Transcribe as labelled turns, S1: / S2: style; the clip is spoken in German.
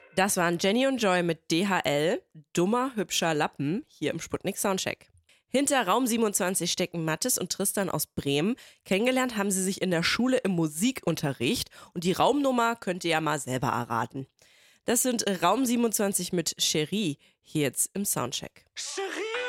S1: Das waren Jenny und Joy mit DHL, dummer, hübscher Lappen, hier im Sputnik Soundcheck. Hinter Raum 27 stecken Mathis und Tristan aus Bremen. Kennengelernt haben sie sich in der Schule im Musikunterricht und die Raumnummer könnt ihr ja mal selber erraten. Das sind Raum 27 mit Cherie, hier jetzt im Soundcheck.
S2: Cherie.